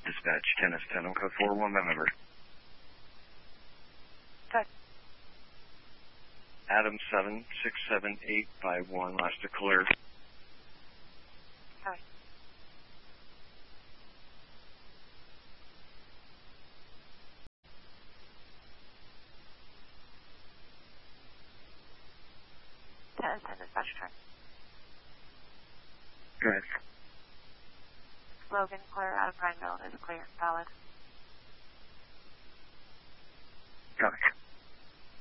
Dispatch 10S10 on code 401 member. Good. Adam 76785 last to clear. Sorry. Ten dispatch turn. Go ahead. Logan, clear out of Prineville is clear. Valid. Got it.